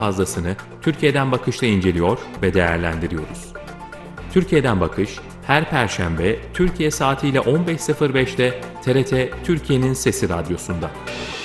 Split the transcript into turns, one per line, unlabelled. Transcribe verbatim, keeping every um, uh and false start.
fazlasını Türkiye'den Bakış'ta inceliyor ve değerlendiriyoruz. Türkiye'den Bakış, her Perşembe Türkiye saatiyle on beş sıfır beşte T R T Türkiye'nin Sesi Radyosu'nda.